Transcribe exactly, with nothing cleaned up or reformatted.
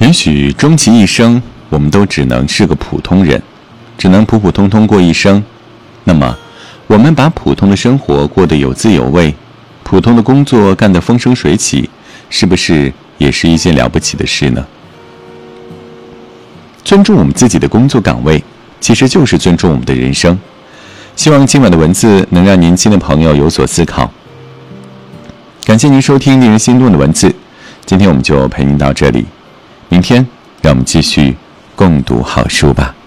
也许终其一生，我们都只能是个普通人，只能普普通通过一生。那么，我们把普通的生活过得有滋有味，普通的工作干得风生水起，是不是也是一件了不起的事呢？尊重我们自己的工作岗位，其实就是尊重我们的人生。希望今晚的文字能让年轻的朋友有所思考。感谢您收听令人心动的文字，今天我们就陪您到这里，明天让我们继续共读好书吧。